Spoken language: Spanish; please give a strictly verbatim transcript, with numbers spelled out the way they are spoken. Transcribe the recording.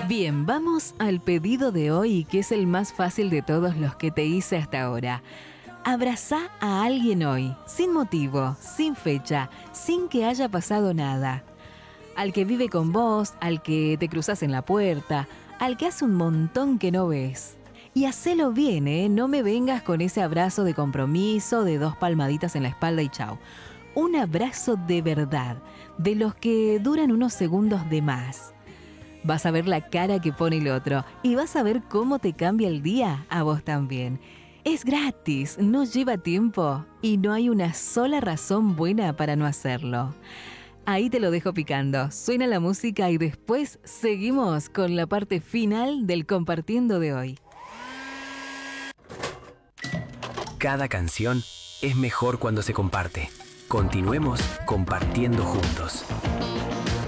Bien, vamos al pedido de hoy, que es el más fácil de todos los que te hice hasta ahora. Abrazá a alguien hoy, sin motivo, sin fecha, sin que haya pasado nada. Al que vive con vos, al que te cruzas en la puerta, al que hace un montón que no ves. Y hacelo bien, ¿eh? No me vengas con ese abrazo de compromiso, de dos palmaditas en la espalda y chau. Un abrazo de verdad, de los que duran unos segundos de más. Vas a ver la cara que pone el otro y vas a ver cómo te cambia el día a vos también. Es gratis, no lleva tiempo y no hay una sola razón buena para no hacerlo. Ahí te lo dejo picando. Suena la música y después seguimos con la parte final del compartiendo de hoy. Cada canción es mejor cuando se comparte. Continuemos compartiendo juntos.